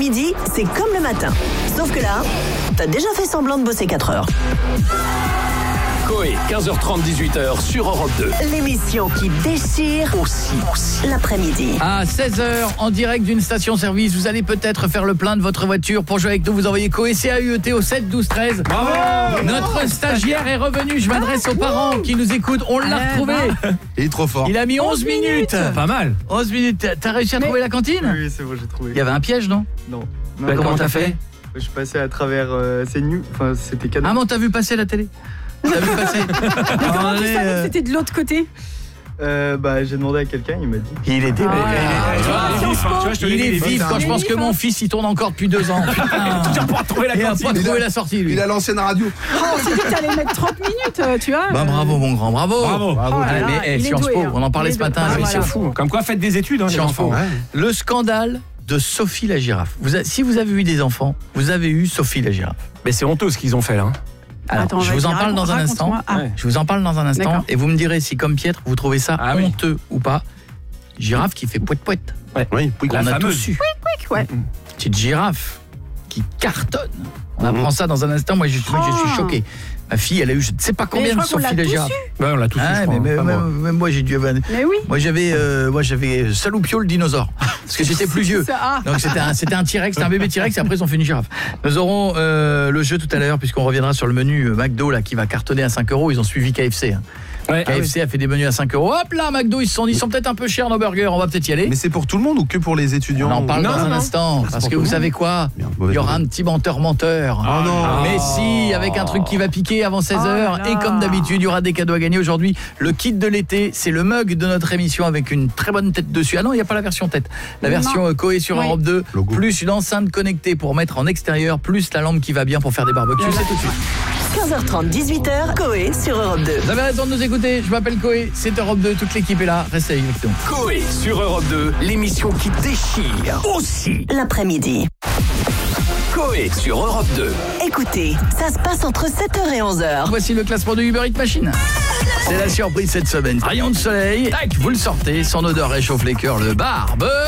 l'après-midi, c'est comme le matin. Sauf que là, t'as déjà fait semblant de bosser 4 heures. Coé, 15h30, 18h sur Europe 2. L'émission qui déchire aussi l'après-midi. À 16h, en direct d'une station-service, vous allez peut-être faire le plein de votre voiture. Pour jouer avec nous, vous envoyez Coé CAUET au 7 12 13. Bravo. Notre stagiaire est revenu. Je m'adresse aux parents qui nous écoutent. On l'a retrouvé. Il est trop fort. Il a mis 11 minutes. Pas mal. 11 minutes. T'as réussi à trouver la cantine? Oui, c'est bon, j'ai trouvé. Il y avait un piège, non? Non. Bah, comment t'as fait? Je suis passé à travers CNews, enfin c'était cadeau. Ah bon, t'as vu passer la télé? T'as vu passer? Comment tu savais que c'était de l'autre côté? J'ai demandé à quelqu'un, il m'a dit. Il était il est vif quand je pense que mon fils il tourne encore depuis 2 ans. Toujours pas trouver la Il a cantine. pas trouvé la sortie lui. Il a l'ancienne radio. On s'est dit que t'allais mettre 30 minutes, tu vois. Bah bravo mon grand, bravo. Bravo. Oh là là, Mais il est Sciences doué, Po, hein. on en parlait Il est ce matin. doué. mais Voilà. c'est fou. Comme quoi, faites des études, les Sciences enfants. Po. Le scandale de Sophie la girafe. Si vous avez eu des enfants, vous avez eu Sophie la girafe. Mais c'est honteux ce qu'ils ont fait là. Alors, Attends, je vous en vas-y, parle dans un instant. raconte-moi. Ah. Ouais. Je vous en parle dans un instant D'accord. et vous me direz si comme Pietre vous trouvez ça Ah oui. honteux ou pas. Girafe qui fait poète poète. Oui, La On a fameuse. tous eu. Ouais. Petite girafe qui cartonne. On apprend ça dans un instant. Moi je suis choqué. Ma fille, elle a eu je ne sais pas Mais combien je de crois qu'on Sophie l'a la tous girafe. Ouais, on l'a tous eu, Ah, je crois. mais Pas moi. même moi j'ai dû. Mais oui. Moi j'avais Saloupio le dinosaure parce que j'étais plus vieux. Ça, ah. Donc c'était un T-Rex, c'était un bébé T-Rex et après ils ont fait une girafe. Nous aurons le jeu tout à l'heure puisqu'on reviendra sur le menu McDo là qui va cartonner à 5 €. Ils ont suivi KFC. Hein. Ouais. KFC a fait des menus à 5 €. Hop là, McDo, ils sont peut-être un peu chers nos burgers, on va peut-être y aller. Mais c'est pour tout le monde ou que pour les étudiants? On en parle Non, dans un non. instant parce pour que tout vous le savez quoi? Merde, Il mauvaise y aura un petit menteur. Oh non. Mais si, avec un truc qui va piquer avant 16h. Oh là là. Et comme d'habitude, il y aura des cadeaux à gagner aujourd'hui. Le kit de l'été, c'est le mug de notre émission avec une très bonne tête dessus. Ah non, il n'y a pas la version tête. La Non. version Coé sur Oui. Europe 2, Logo. plus une enceinte connectée pour mettre en extérieur, plus la lampe qui va bien pour faire des barbecues. C'est tout de suite. 15h30, 18h, Coé sur Europe 2. Vous avez raison de nous écouter. Je m'appelle Coé, c'est Europe 2. Toute l'équipe est là. Restez avec nous. Coé sur Europe 2, l'émission qui déchire aussi. L'après-midi. Coé sur Europe 2. Écoutez, ça se passe entre 7h et 11h. Voici le classement de Uber Eats Machine. C'est la surprise cette semaine. Rayon de soleil, tac, vous le sortez. Son odeur réchauffe les cœurs, le barbe.